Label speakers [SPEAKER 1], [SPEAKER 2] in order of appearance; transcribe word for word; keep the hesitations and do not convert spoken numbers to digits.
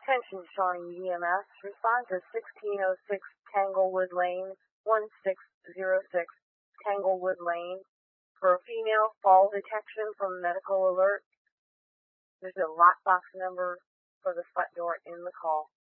[SPEAKER 1] Attention Shawnee E M S. Respond to sixteen oh six Tanglewood Lane, one six zero six Tanglewood Lane for female fall detection from medical alert. There's a lockbox number for the front door in the call.